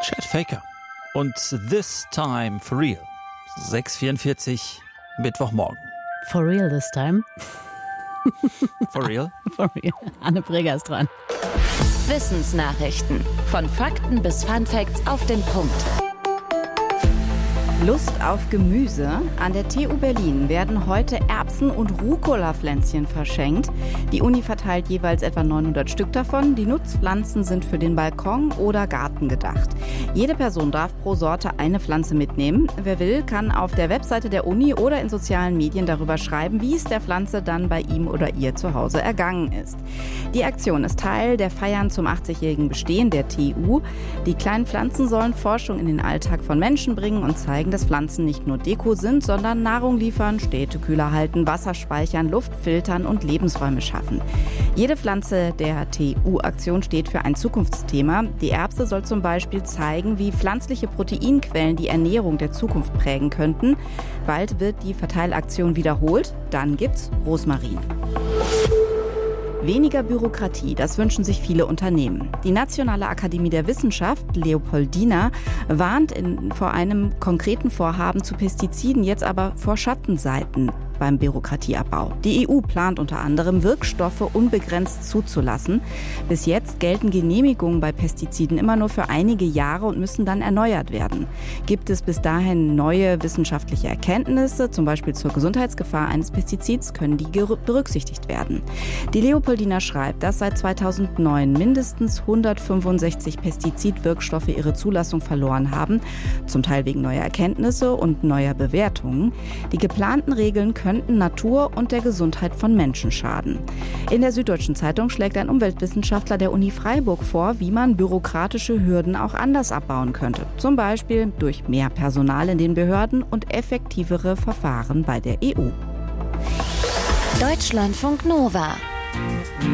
Chad Faker und This Time for Real. 6:44 Mittwochmorgen. For real this time? For real? For real. Anne Breger ist dran. Wissensnachrichten. Von Fakten bis Funfacts auf den Punkt. Lust auf Gemüse? An der TU Berlin werden heute Erbsen- und Rucola-Pflänzchen verschenkt. Die Uni verteilt jeweils etwa 900 Stück davon. Die Nutzpflanzen sind für den Balkon oder Garten gedacht. Jede Person darf pro Sorte eine Pflanze mitnehmen. Wer will, kann auf der Webseite der Uni oder in sozialen Medien darüber schreiben, wie es der Pflanze dann bei ihm oder ihr zu Hause ergangen ist. Die Aktion ist Teil der Feiern zum 80-jährigen Bestehen der TU. Die kleinen Pflanzen sollen Forschung in den Alltag von Menschen bringen und zeigen, dass Pflanzen nicht nur Deko sind, sondern Nahrung liefern, Städte kühler halten, Wasser speichern, Luft filtern und Lebensräume schaffen. Jede Pflanze der TU-Aktion steht für ein Zukunftsthema. Die Erbse soll zum Beispiel zeigen, wie pflanzliche Proteinquellen die Ernährung der Zukunft prägen könnten. Bald wird die Verteilaktion wiederholt. Dann gibt's Rosmarin. Weniger Bürokratie, das wünschen sich viele Unternehmen. Die Nationale Akademie der Wissenschaft, Leopoldina, warnt vor einem konkreten Vorhaben zu Pestiziden, jetzt aber vor Schattenseiten beim Bürokratieabbau. Die EU plant unter anderem, Wirkstoffe unbegrenzt zuzulassen. Bis jetzt gelten Genehmigungen bei Pestiziden immer nur für einige Jahre und müssen dann erneuert werden. Gibt es bis dahin neue wissenschaftliche Erkenntnisse, zum Beispiel zur Gesundheitsgefahr eines Pestizids, können die berücksichtigt werden. Die Leopoldina schreibt, dass seit 2009 mindestens 165 Pestizidwirkstoffe ihre Zulassung verloren haben, zum Teil wegen neuer Erkenntnisse und neuer Bewertungen. Die geplanten Regeln könnten Natur und der Gesundheit von Menschen schaden. In der Süddeutschen Zeitung schlägt ein Umweltwissenschaftler der Uni Freiburg vor, wie man bürokratische Hürden auch anders abbauen könnte. Zum Beispiel durch mehr Personal in den Behörden und effektivere Verfahren bei der EU. Deutschlandfunk Nova.